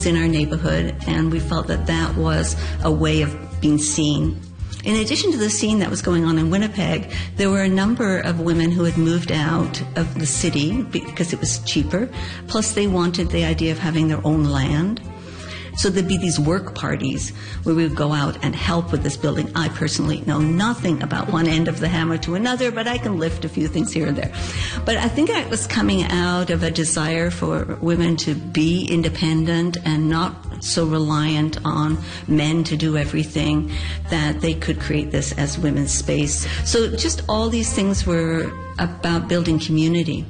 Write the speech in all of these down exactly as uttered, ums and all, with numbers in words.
in our neighborhood, and we felt that that was a way of being seen. In addition to the scene that was going on in Winnipeg, there were a number of women who had moved out of the city because it was cheaper, plus they wanted the idea of having their own land. So there'd be these work parties where we would go out and help with this building. I personally know nothing about one end of the hammer to another, but I can lift a few things here and there. But I think it was coming out of a desire for women to be independent and not so reliant on men to do everything, that they could create this as women's space. So just all these things were about building community.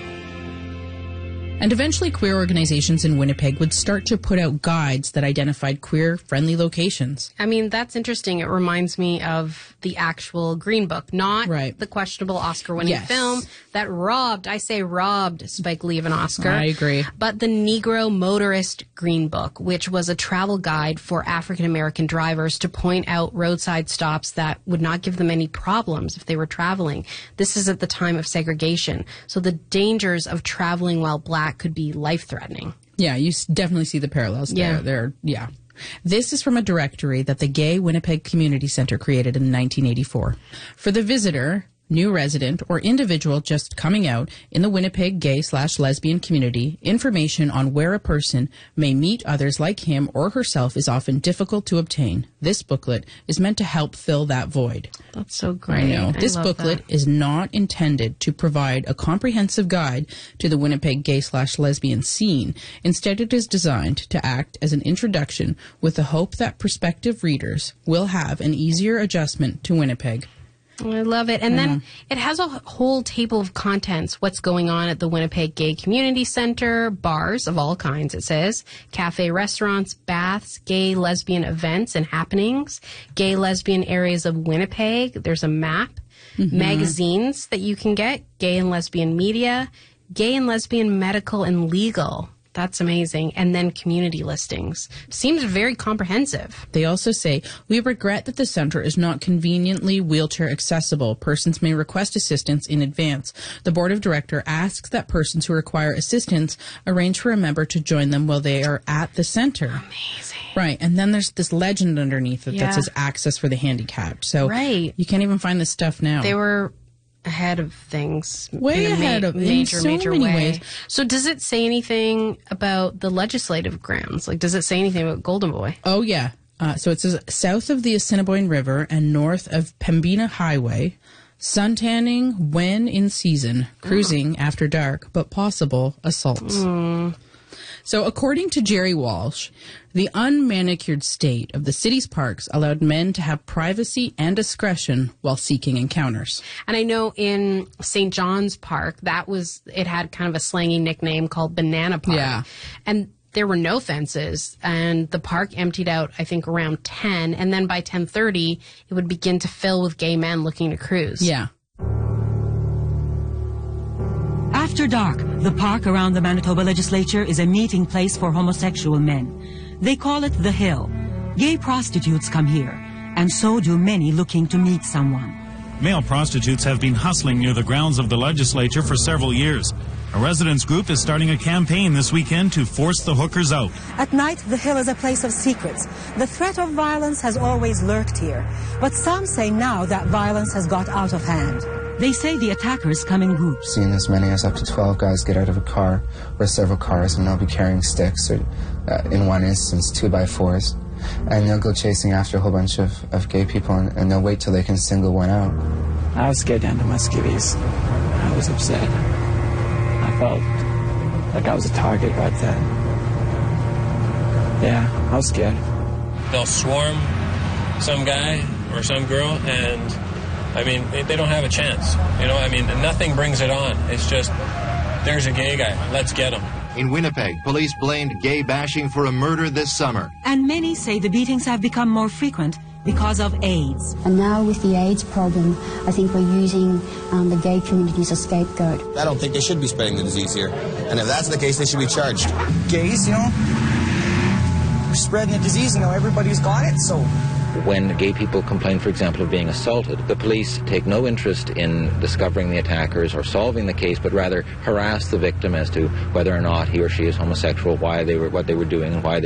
And eventually queer organizations in Winnipeg would start to put out guides that identified queer-friendly locations. I mean, that's interesting. It reminds me of the actual Green Book, not right. the questionable Oscar-winning yes. film that robbed, I say robbed, Spike Lee of an Oscar. I agree. But the Negro Motorist Green Book, which was a travel guide for African-American drivers to point out roadside stops that would not give them any problems if they were traveling. This is at the time of segregation. So the dangers of traveling while black could be life-threatening. Yeah, you definitely see the parallels there. Yeah. There, yeah. This is from a directory that the Gay Winnipeg Community Center created in nineteen eighty-four. For the visitor, new resident, or individual just coming out in the Winnipeg gay slash lesbian community, information on where a person may meet others like him or herself is often difficult to obtain. This booklet is meant to help fill that void. That's so great. I know. I This love booklet that. is not intended to provide a comprehensive guide to the Winnipeg gay slash lesbian scene. Instead, it is designed to act as an introduction with the hope that prospective readers will have an easier adjustment to Winnipeg. I love it. And then it has a whole table of contents, what's going on at the Winnipeg Gay Community Center, bars of all kinds, it says, cafe restaurants, baths, gay lesbian events and happenings, gay lesbian areas of Winnipeg. There's a map, mm-hmm. magazines that you can get, gay and lesbian media, gay and lesbian medical and legal. That's amazing. And then community listings. Seems very comprehensive. They also say, we regret that the center is not conveniently wheelchair accessible. Persons may request assistance in advance. The board of director asks that persons who require assistance arrange for a member to join them while they are at the center. Amazing. Right. And then there's this legend underneath it Yeah. that says access for the handicapped. So right. you can't even find this stuff now. They were ahead of things. Way in a ahead ma- of in major, so major many way. ways. So does it say anything about the legislative grounds? Like, does it say anything about Golden Boy? Oh, yeah. Uh, so it says south of the Assiniboine River and north of Pembina Highway, suntanning when in season, cruising oh. after dark, but possible assaults. Mm. So according to Jerry Walsh, the unmanicured state of the city's parks allowed men to have privacy and discretion while seeking encounters. And I know in Saint John's Park, that was, it had kind of a slangy nickname called Banana Park. Yeah. And there were no fences, and the park emptied out, I think, around ten, and then by ten thirty, it would begin to fill with gay men looking to cruise. Yeah. After dark, the park around the Manitoba legislature is a meeting place for homosexual men. They call it The Hill. Gay prostitutes come here, and so do many looking to meet someone. Male prostitutes have been hustling near the grounds of the legislature for several years. A residents group is starting a campaign this weekend to force the hookers out. At night, The Hill is a place of secrets. The threat of violence has always lurked here, but some say now that violence has got out of hand. They say the attackers come in groups. Seen as many as up to twelve guys get out of a car or several cars, and they'll be carrying sticks or, uh, in one instance, two by fours. And they'll go chasing after a whole bunch of, of gay people, and, and they'll wait till they can single one out. I was scared down to my skivvies. I was upset. I felt like I was a target right then. Yeah, I was scared. They'll swarm some guy or some girl, and I mean, they don't have a chance. You know, I mean, nothing brings it on. It's just, there's a gay guy. Let's get him. In Winnipeg, police blamed gay bashing for a murder this summer. And many say the beatings have become more frequent because of AIDS. And now with the AIDS problem, I think we're using um, the gay community as a scapegoat. I don't think they should be spreading the disease here. And if that's the case, they should be charged. Gays, you know, we're spreading the disease, you know, everybody's got it, so... When gay people complain, for example, of being assaulted, the police take no interest in discovering the attackers or solving the case, but rather harass the victim as to whether or not he or she is homosexual, why they were, what they were doing, and why they